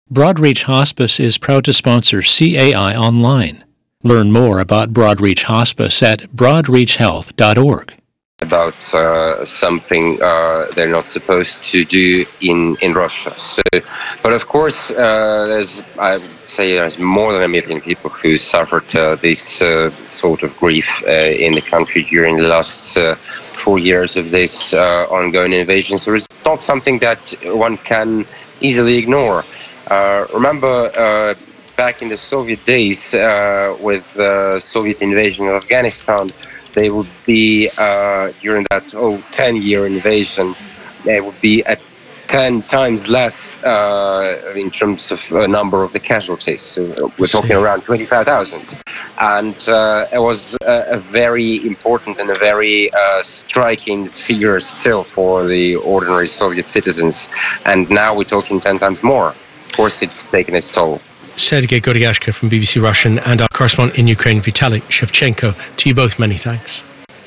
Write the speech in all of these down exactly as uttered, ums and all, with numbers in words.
Broadreach Hospice is proud to sponsor C A I Online. Learn more about Broadreach Hospice at broadreach health dot org. About uh, something uh, they're not supposed to do in, in Russia. So, but of course, uh, there's, I would say there's more than a million people who suffered uh, this uh, sort of grief uh, in the country during the last uh, four years of this uh, ongoing invasion. So it's not something that one can easily ignore. Uh, remember, uh, back in the Soviet days, uh, with the Soviet invasion of Afghanistan, they would be, uh, during that oh, ten-year invasion, they would be at ten times less uh, in terms of uh, number of the casualties. So we're talking around twenty-five thousand. And uh, it was a, a very important and a very uh, striking figure still for the ordinary Soviet citizens. And now we're talking ten times more. Of course, it's taken its toll. Sergei Goryashka from B B C Russian and our correspondent in Ukraine, Vitaly Shevchenko. To you both, many thanks.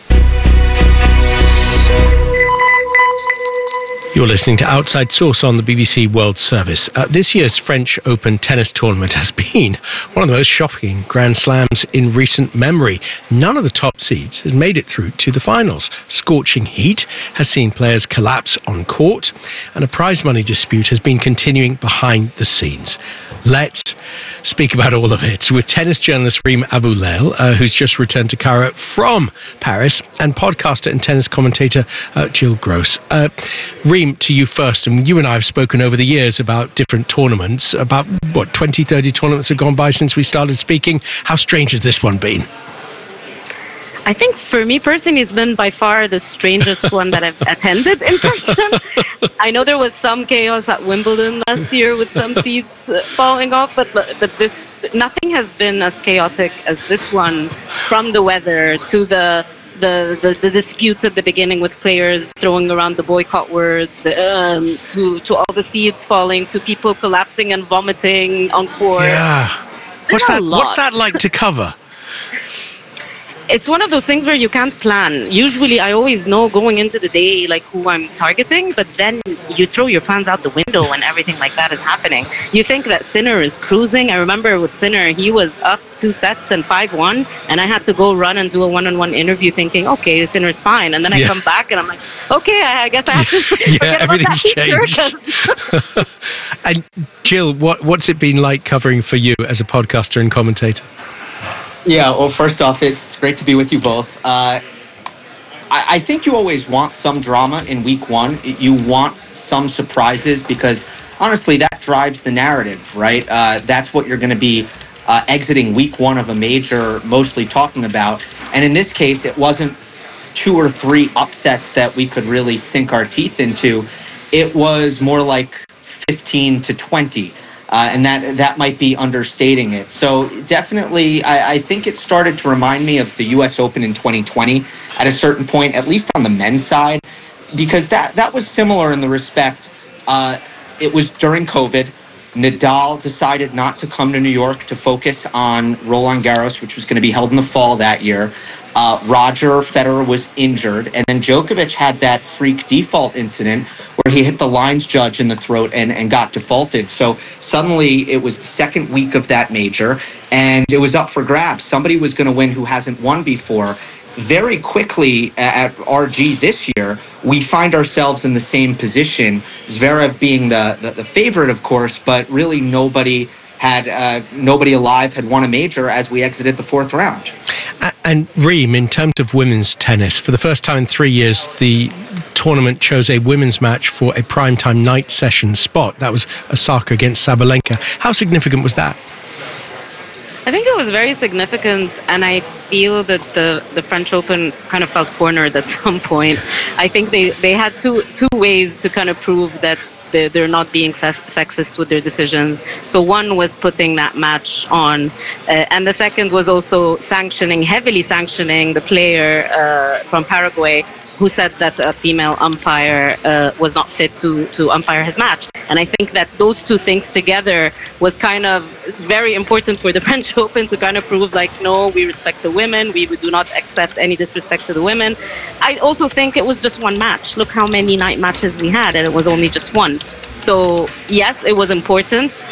You're listening to Outside Source on the B B C World Service. Uh, this year's French Open tennis tournament has been one of the most shocking Grand Slams in recent memory. None of the top seeds has made it through to the finals. Scorching heat has seen players collapse on court, and a prize money dispute has been continuing behind the scenes. Let's speak about all of it with tennis journalist Reem Abouleil, uh, who's just returned to Cairo from Paris, and podcaster and tennis commentator uh, Jill Gross. Uh, Reem, to you first, and you and I have spoken over the years about different tournaments, about, what, twenty, thirty tournaments have gone by since we started speaking. How strange has this one been? I think for me personally, it's been by far the strangest one that I've attended in person. I know there was some chaos at Wimbledon last year with some seeds falling off, but but this nothing has been as chaotic as this one. From the weather to the the, the, the disputes at the beginning with players throwing around the boycott word, um, to to all the seeds falling, to people collapsing and vomiting on court. Yeah, what's that? What's that like to cover? It's one of those things where you can't plan. Usually, I always know going into the day, like, who I'm targeting, but then you throw your plans out the window when everything like that is happening. You think that Sinner is cruising. I remember with Sinner, he was up two sets and five one, and I had to go run and do a one-on-one interview thinking, okay, Sinner's fine. And then I yeah. come back and I'm like, okay, I, I guess I have to yeah, everything's changed. And Jill, what, what's it been like covering for you as a podcaster and commentator? Yeah, well, first off, it's great to be with you both. Uh, I, I think you always want some drama in week one. You want some surprises because, honestly, that drives the narrative, right? Uh, that's what you're going to be uh, exiting week one of a major mostly talking about. And in this case, it wasn't two or three upsets that we could really sink our teeth into. It was more like fifteen to twenty. Uh, and that that might be understating it. So definitely, I, I think it started to remind me of the U S Open in twenty twenty at a certain point, at least on the men's side, because that, that was similar in the respect. Uh, it was during COVID. Nadal decided not to come to New York to focus on Roland Garros, which was going to be held in the fall that year. Uh, Roger Federer was injured, and then Djokovic had that freak default incident where he hit the lines judge in the throat and, and got defaulted. So suddenly it was the second week of that major, and it was up for grabs. Somebody was going to win who hasn't won before. Very quickly at R G this year, we find ourselves in the same position. Zverev being the, the, the favorite, of course, but really nobody had uh, nobody alive had won a major as we exited the fourth round. And Reem, in terms of women's tennis, for the first time in three years, the tournament chose a women's match for a primetime night session spot. That was Osaka against Sabalenka. How significant was that? I think it was very significant, and I feel that the, the French Open kind of felt cornered at some point. I think they, they had two two ways to kind of prove that they're, they're not being sexist with their decisions. So one was putting that match on, uh, and the second was also sanctioning, heavily sanctioning the player uh, from Paraguay who said that a female umpire uh, was not fit to, to umpire his match. And I think that those two things together was kind of very important for the French Open to kind of prove, like, no, we respect the women, we do not accept any disrespect to the women. I also think it was just one match. Look how many night matches we had, and it was only just one. So, yes, it was important.